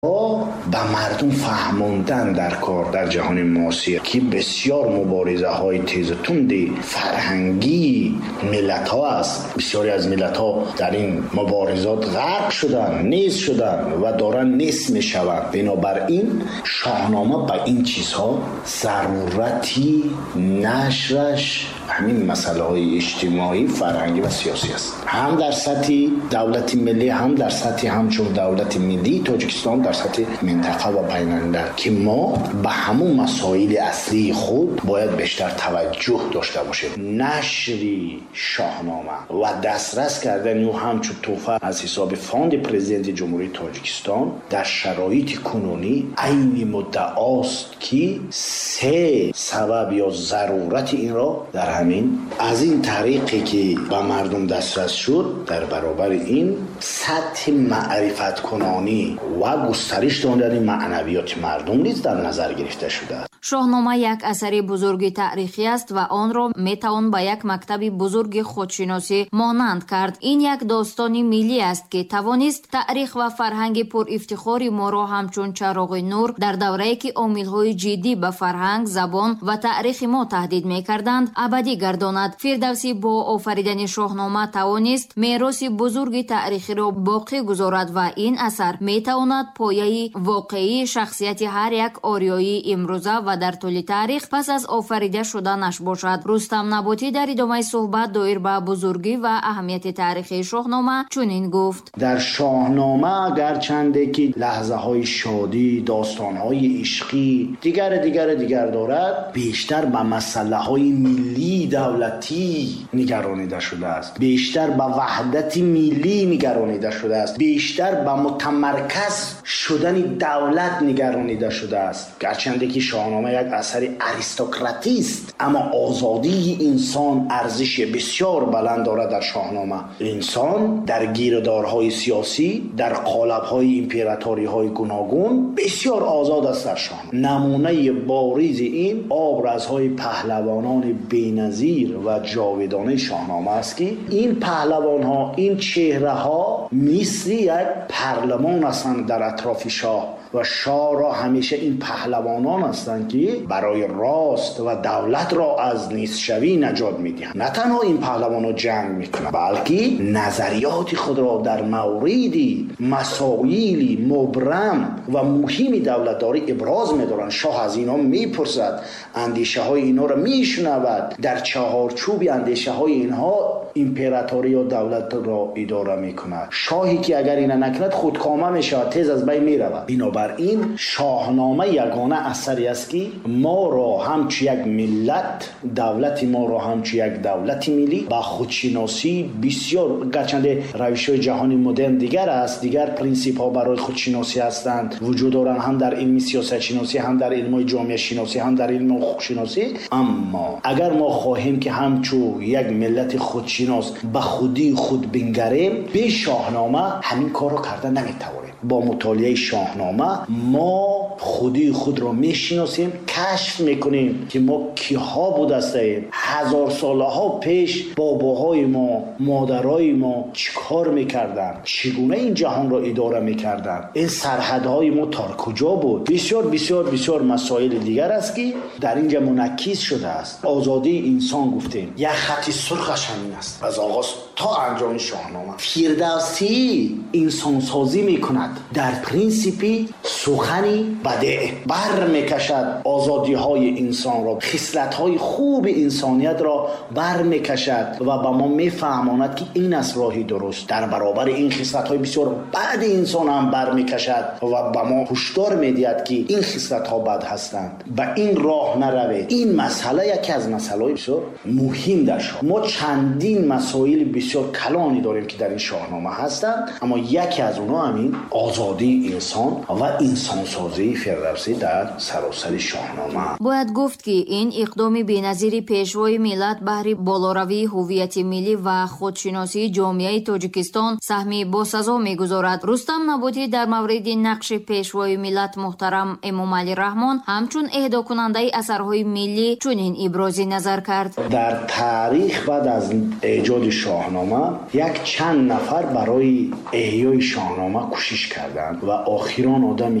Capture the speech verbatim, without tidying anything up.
به مردم فهموندن در کار در جهان معاصر که بسیار مبارزه های تیز و تند فرهنگی ملت ها است. بسیاری از ملت ها در این مبارزات غرق شدن، نیست شدن و دارن نیست می شوند. بنابراین شاهنامه به این چیزها ضرورتی نشرش همین مسئله های اجتماعی، فرهنگی و سیاسی است. هم در سطح دولت ملی، هم در سطح همچون دولت ملی تاجیکستان، در سطح منطقه و بین الملل که ما به همون مسائل اصلی خود باید بیشتر توجه داشته باشیم. نشری شاهنامه و دسترس کردن او همچون تحفه از حساب فاند پرزیدنت جمهوری تاجیکستان در شرایط کنونی عین مدعاست که سه سبب یا ضرورت این را در همین از این طریقی که به مردم دسترس شد در برابر این سطح معرفت کنانی و گسترش دادن معنویات مردم نیز در نظر گرفته شده است. شاهنامه یک اثر بزرگ تاریخی است و آن را میتوان به یک مکتب بزرگ خودشناسی مانند کرد. این یک داستان ملی است که توانست تاریخ و فرهنگ پر افتخار ما را همچون چراغ نور در دوره‌ای که عامل‌های جدی به فرهنگ، زبان و تاریخ ما تهدید می‌کردند ابدی گرداند. فردوسی با آفریدن شاهنامه توانست میراث بزرگ تاریخی را باقی گذارد و این اثر میتواند پایه واقعی شخصیت هر یک آریایی امروزه و در طول تاریخ پس از آفریده شدنش باشد. رستم نباتی در ادامه صحبت دایر به بزرگی و اهمیت تاریخی شاهنامه چنین گفت: در شاهنامه اگرچند که لحظه های شادی، داستان های عشقی دیگر دیگر دیگر دارد، بیشتر به مسئله های ملی دولتی نگرانیده شده است، بیشتر به وحدت ملی نگرانیده شده است، بیشتر به متمرکز شدن دولت نگرانیده شده است. گرچند که شاهنامه یک اثر اریستوکراتی است، اما آزادی انسان ارزش بسیار بلند دارد. در شاهنامه انسان در گیردارهای سیاسی، در قالب‌های امپراتوری‌های گوناگون بسیار آزاد است. در شاهنامه نمونه بارز این آبرزهای پهلوانان بی‌نظیر و جاودانه شاهنامه است که این پهلوان‌ها، این چهره‌ها مثل یک پارلمان هستند در اطراف شاه و شاه را همیشه این پهلوانان هستند که برای راست و دولت را از نیست‌شوی نجات میدهند. نه تنها این پهلوانان جنگ میکنند، بلکه نظریات خود را در موردی مسائلی مبرم و مهم دولتداری ابراز می‌دارند. شاه از اینا میپرسد، اندیشه های اینا را میشنود، در چهارچوب اندیشه های اینها امپراتوری و دولت را اداره میکند. شاهی که اگر اینا نکند خودکامه میشود، تیز از بین میرود. بنابراین شاهنامه یگانه اثری است که ما را همچون یک ملت، دولت ما را همچون یک دولت ملی با خودشناسی بسیار، گرچند روش‌های جهانی مدرن دیگر است، دیگر پرینسیپ ها برای خودشناسی هستند وجود دارند، هم در علم سیاست شناسی، هم در علم جامعه شناسی، هم در علم حقوق شناسی. اما اگر ما خواهیم که همچون یک ملت خودشناس به خودی خود بنگریم، به شاهنامه همین کار رو کردن نمیتوانیم. با مطالعه شاهنامه ما خودی خود را میشناسیم، کشف میکنیم که ما کیها بوده هستیم، هزار ساله ها پیش باباهای ما، مادرای ما چیکار میکردن، چگونه این جهان را اداره میکردن، این سرحدهای ما تا کجا بود. بسیار بسیار بسیار مسائل دیگر است که در اینجا منعکس شده است. آزادی انسان گفتیم یک خط سرخش همین است از آغاز تا انجام شاهنامه. فردوسی انسان سازی میکند، در پرینسیپی سخنی بده بر میکشد، آزادی های انسان را، خصلت های خوب انسانیت را بر میکشد و به ما میفهماند که این است راهی درست. در برابر این خصلت های بسیار بد انسان هم بر میکشد و به ما هشدار میدهد که این خصلت ها بد هستند، به این راه نروید. این مسئله یکی از مسائل بسیار مهم در شاهنامه. ما چندین مسائل بسیار کلانی داریم که در این شاهنامه هستند، اما یکی از اونها همین آزادی انسان و انسانسازی فردوسی در سراسر شاهنامه. باید گفت که این اقدام بی‌نظیر پیشوای ملت بهر بالوروی هویت ملی و خودشناسی جامعه تاجیکستان سهمی باسزا می‌گذارد. رستم نباتی در مورد نقش پیشوای ملت محترم امام علی رحمان همچون اهدا کننده اثرهای ملی چنین ابراز نظر کرد. در تاریخ بعد از ایجاد شاهنامه یک چند نفر برای احیای شاهنامه کوشش کردند و آخران آدمی